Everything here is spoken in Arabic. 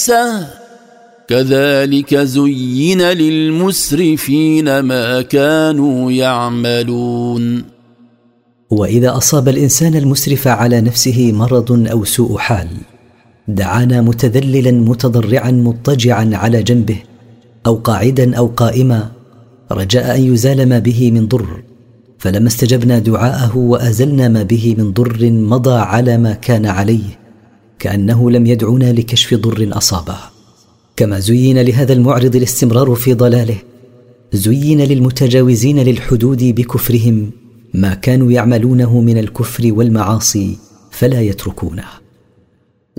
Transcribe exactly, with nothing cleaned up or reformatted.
كذلك زين للمسرفين ما كانوا يعملون. وإذا أصاب الإنسان المسرف على نفسه مرض أو سوء حال دعانا متذللا متضرعا مضطجعا على جنبه أو قاعدا أو قائما رجاء أن يزال ما به من ضر، فلما استجبنا دعاءه وأزلنا ما به من ضر مضى على ما كان عليه كأنه لم يدعنا لكشف ضر أصابه. كما زين لهذا المعرض الاستمرار في ضلاله زين للمتجاوزين للحدود بكفرهم ما كانوا يعملونه من الكفر والمعاصي فلا يتركونه.